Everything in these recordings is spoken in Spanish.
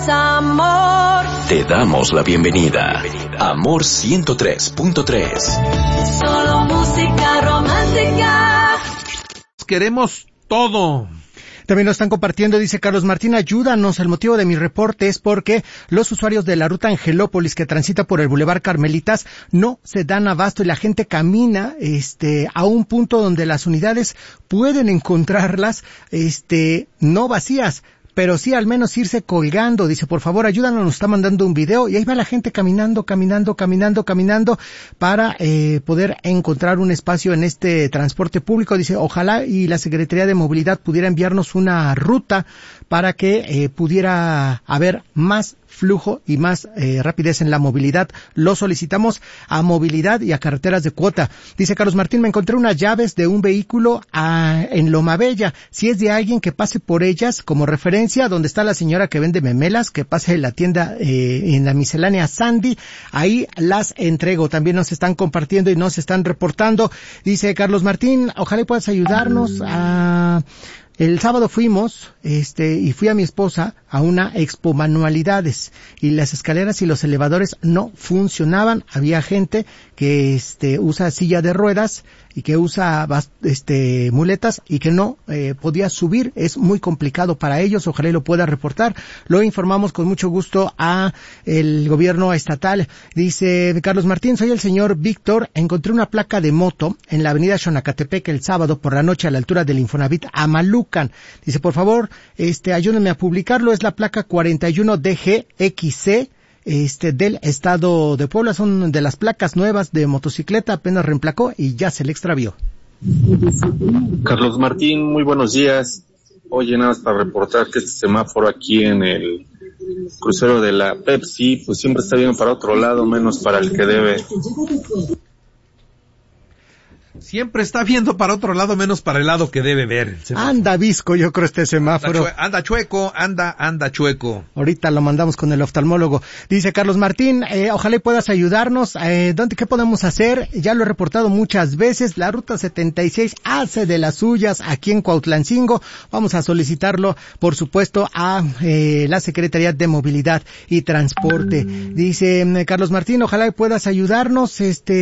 Amor. Te damos la bienvenida. Amor 103.3. Solo música romántica. Queremos todo. También nos están compartiendo, dice Carlos Martín, ayúdanos. El motivo de mi reporte es porque los usuarios de la ruta Angelópolis que transita por el Boulevard Carmelitas no se dan abasto y la gente camina a un punto donde las unidades pueden encontrarlas no vacías, pero sí al menos irse colgando. Dice, por favor, ayúdanos, nos está mandando un video y ahí va la gente caminando para poder encontrar un espacio en este transporte público. Dice, ojalá y la Secretaría de Movilidad pudiera enviarnos una ruta para que pudiera haber más flujo y más rapidez en la movilidad. Lo solicitamos a Movilidad y a Carreteras de Cuota. Dice Carlos Martín, me encontré unas llaves de un vehículo en Loma Bella. Si es de alguien, que pase por ellas como referencia, donde está la señora que vende memelas, que pase en la tienda, en la miscelánea Sandy, ahí las entrego. También nos están compartiendo y nos están reportando. Dice Carlos Martín, ojalá puedas ayudarnos a... El sábado fuimos, y fui a mi esposa a una expo manualidades y las escaleras y los elevadores no funcionaban. Había gente que usa silla de ruedas y que usa muletas y que no podía subir. Es muy complicado para ellos. Ojalá y lo pueda reportar. Lo informamos con mucho gusto a el gobierno estatal. Dice Carlos Martín, soy el señor Víctor. Encontré una placa de moto en la avenida Xonacatepec el sábado por la noche a la altura del Infonavit Amalucan. Dice, por favor, ayúdenme a publicarlo. Es la placa 41DGXC. Del estado de Puebla. Son de las placas nuevas de motocicleta, apenas reemplacó y ya se le extravió. Carlos Martín, muy buenos días. Oye, nada más para reportar que este semáforo aquí en el crucero de la Pepsi, pues siempre está viendo para otro lado, menos para el que debe. Siempre está viendo para otro lado, menos para el lado que debe ver. Anda visco, yo creo, semáforo. Anda chueco. Ahorita lo mandamos con el oftalmólogo. Dice Carlos Martín, ojalá puedas ayudarnos. ¿Qué podemos hacer? Ya lo he reportado muchas veces. La ruta 76 hace de las suyas aquí en Cuautlancingo. Vamos a solicitarlo, por supuesto, a la Secretaría de Movilidad y Transporte. Dice Carlos Martín, ojalá puedas ayudarnos.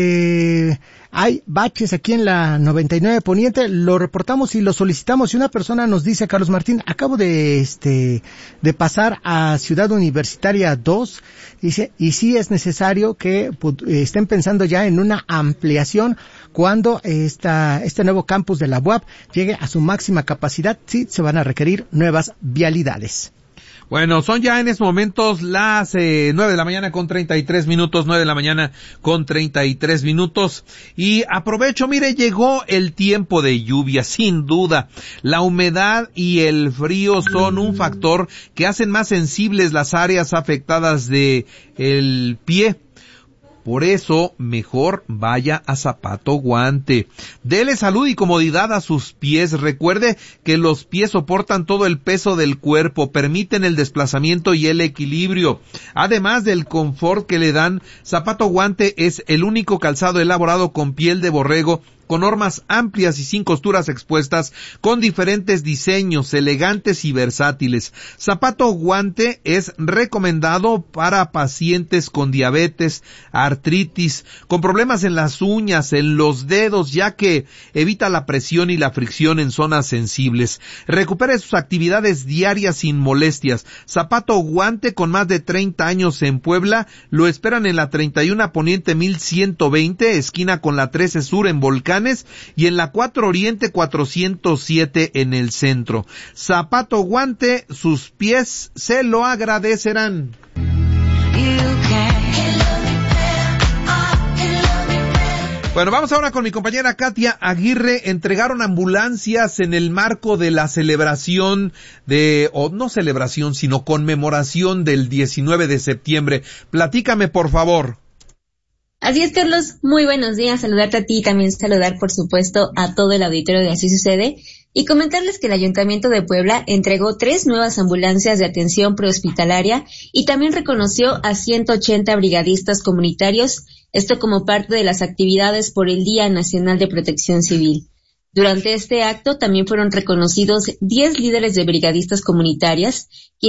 Hay baches aquí en la 99 Poniente, lo reportamos y lo solicitamos. Y una persona nos dice, Carlos Martín, acabo de pasar a Ciudad Universitaria 2, dice, y sí es necesario que estén pensando ya en una ampliación cuando este nuevo campus de la UAP llegue a su máxima capacidad. Sí, se van a requerir nuevas vialidades. Bueno, son ya en estos momentos las 9 de la mañana con 33 minutos, 9 de la mañana con 33 minutos. Y aprovecho, mire, llegó el tiempo de lluvia, sin duda. La humedad y el frío son un factor que hacen más sensibles las áreas afectadas de el pie. Por eso, mejor vaya a zapato guante. Dele salud y comodidad a sus pies. Recuerde que los pies soportan todo el peso del cuerpo, permiten el desplazamiento y el equilibrio. Además del confort que le dan, zapato guante es el único calzado elaborado con piel de borrego, con normas amplias y sin costuras expuestas, con diferentes diseños elegantes y versátiles. Zapato guante es recomendado para pacientes con diabetes, artritis, con problemas en las uñas, en los dedos, ya que evita la presión y la fricción en zonas sensibles. Recupere sus actividades diarias sin molestias. Zapato guante, con más de 30 años en Puebla, lo esperan en la 31 Poniente 1120, esquina con la 13 Sur en Volcán, y en la 4 Oriente 407 en el centro. Zapato guante, sus pies se lo agradecerán. Bueno, vamos ahora con mi compañera Katia Aguirre. Entregaron ambulancias en el marco de la celebración no celebración, sino conmemoración del 19 de septiembre. Platícame, por favor. Así es, Carlos, muy buenos días, saludarte a ti y también saludar, por supuesto, a todo el auditorio de Así Sucede y comentarles que el Ayuntamiento de Puebla entregó 3 nuevas ambulancias de atención prehospitalaria y también reconoció a 180 brigadistas comunitarios, esto como parte de las actividades por el Día Nacional de Protección Civil. Durante este acto también fueron reconocidos 10 líderes de brigadistas comunitarias,